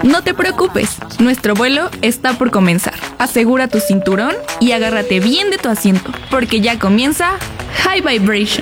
No te preocupes, nuestro vuelo está por comenzar. Asegura tu cinturón y agárrate bien de tu asiento, porque ya comienza High Vibration.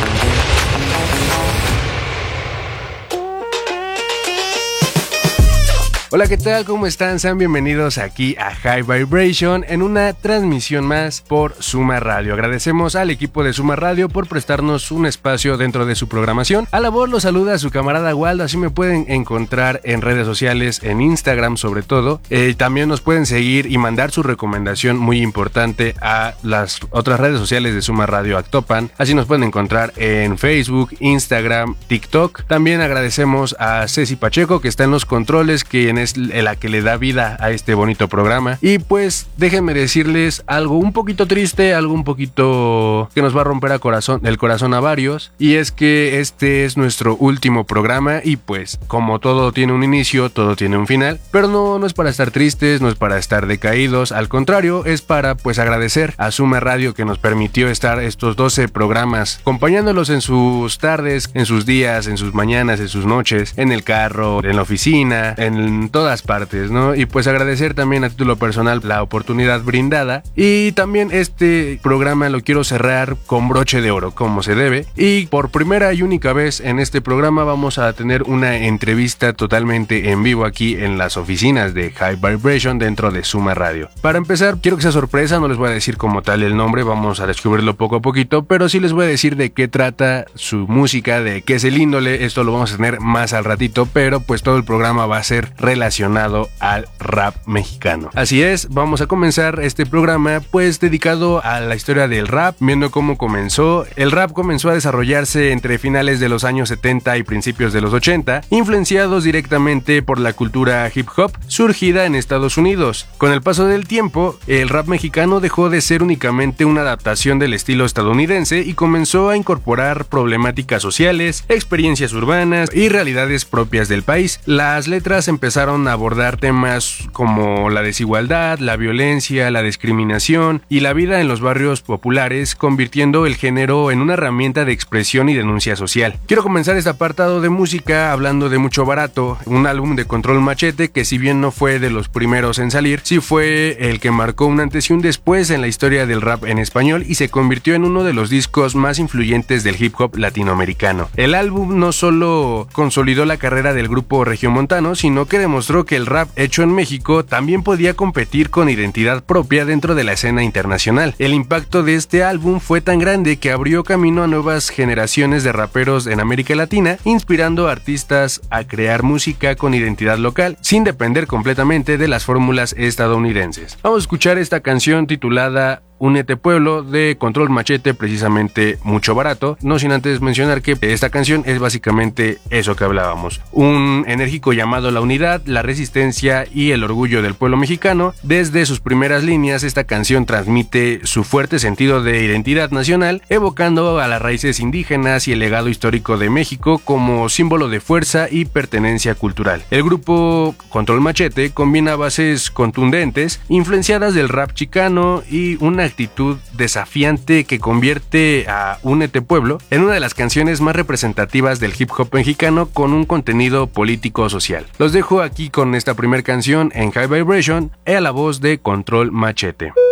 Hola, ¿qué tal? ¿Cómo están? Sean bienvenidos aquí a High Vibration en una transmisión más por Suma Radio. Agradecemos al equipo de Suma Radio por prestarnos un espacio dentro de su programación. A la voz los saluda su camarada Waldo, así me pueden encontrar en redes sociales, en Instagram sobre todo. También nos pueden seguir y mandar su recomendación muy importante a las otras redes sociales de Suma Radio Actopan. Así nos pueden encontrar en Facebook, Instagram, TikTok. También agradecemos a Ceci Pacheco, que está en los controles, quien es la que le da vida a este bonito programa. Y pues déjenme decirles algo un poquito triste, algo un poquito que nos va a romper el corazón a varios, y es que este es nuestro último programa y pues como todo tiene un inicio, todo tiene un final, pero no es para estar tristes, no es para estar decaídos, al contrario, es para pues agradecer a Suma Radio que nos permitió estar estos 12 programas acompañándolos en sus tardes, en sus días, en sus mañanas, en sus noches, en el carro, en la oficina, en todas partes, ¿no? Y pues agradecer también a título personal la oportunidad brindada, y también este programa lo quiero cerrar con broche de oro, como se debe, y por primera y única vez en este programa vamos a tener una entrevista totalmente en vivo aquí en las oficinas de High Vibration dentro de Suma Radio. Para empezar, quiero que sea sorpresa, no les voy a decir como tal el nombre, vamos a descubrirlo poco a poquito, pero sí les voy a decir de qué trata su música, de qué es el índole. Esto lo vamos a tener más al ratito, pero pues todo el programa va a ser relacionado al rap mexicano. Así es, vamos a comenzar este programa pues dedicado a la historia del rap, viendo cómo comenzó. El rap comenzó a desarrollarse entre finales de los años 70 y principios de los 80, influenciados directamente por la cultura hip hop surgida en Estados Unidos. Con el paso del tiempo, el rap mexicano dejó de ser únicamente una adaptación del estilo estadounidense y comenzó a incorporar problemáticas sociales, experiencias urbanas y realidades propias del país. Las letras empezaron a abordar temas como la desigualdad, la violencia, la discriminación y la vida en los barrios populares, convirtiendo el género en una herramienta de expresión y denuncia social. Quiero comenzar este apartado de música hablando de Mucho Barato, un álbum de Control Machete que, si bien no fue de los primeros en salir, sí fue el que marcó un antes y un después en la historia del rap en español y se convirtió en uno de los discos más influyentes del hip hop latinoamericano. El álbum no solo consolidó la carrera del grupo regiomontano, sino que demostró que el rap hecho en México también podía competir con identidad propia dentro de la escena internacional. El impacto de este álbum fue tan grande que abrió camino a nuevas generaciones de raperos en América Latina, inspirando a artistas a crear música con identidad local, sin depender completamente de las fórmulas estadounidenses. Vamos a escuchar esta canción titulada Únete Pueblo de Control Machete, precisamente Mucho Barato, no sin antes mencionar que esta canción es básicamente eso que hablábamos, un enérgico llamado a la unidad, la resistencia y el orgullo del pueblo mexicano. Desde sus primeras líneas, esta canción transmite su fuerte sentido de identidad nacional, evocando a las raíces indígenas y el legado histórico de México como símbolo de fuerza y pertenencia cultural. El grupo Control Machete combina bases contundentes, influenciadas del rap chicano y una actitud desafiante que convierte a Únete Pueblo en una de las canciones más representativas del hip hop mexicano, con un contenido político-social. Los dejo aquí con esta primera canción en High Vibration, a la voz de Control Machete.